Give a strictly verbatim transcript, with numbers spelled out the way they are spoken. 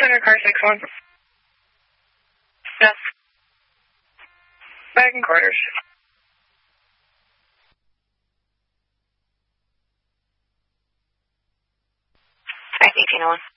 Center, car six one. Yes. Back in quarters. I think you know one.